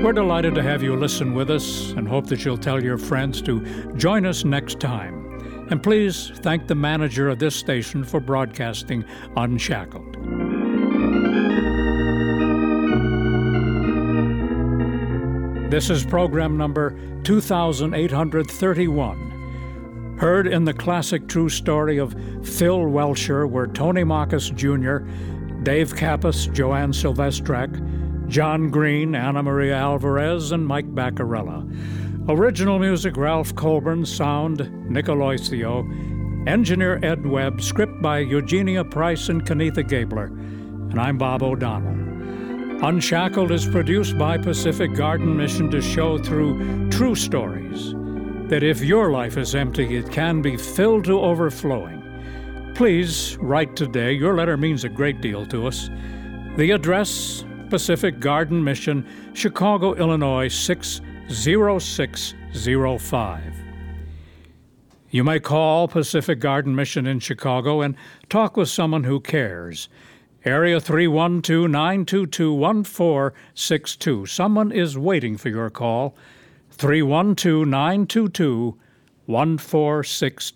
We're delighted to have you listen with us and hope that you'll tell your friends to join us next time. And please thank the manager of this station for broadcasting Unshackled. This is program number 2831. Heard in the classic true story of Phil Welcher were Tony Marcus Jr., Dave Kappas, Joanne Silvestrak, John Green, Anna Maria Alvarez, and Mike Baccarella. Original music, Ralph Colburn. Sound, Nick Aloisio. Engineer, Ed Webb. Script by Eugenia Price and Kenitha Gabler. And I'm Bob O'Donnell. Unshackled is produced by Pacific Garden Mission to show through true stories that if your life is empty, it can be filled to overflowing. Please write today. Your letter means a great deal to us. The address, Pacific Garden Mission, Chicago, Illinois 60605. You may call Pacific Garden Mission in Chicago and talk with someone who cares. Area 312-922-1462. Someone is waiting for your call. 312-922-1462.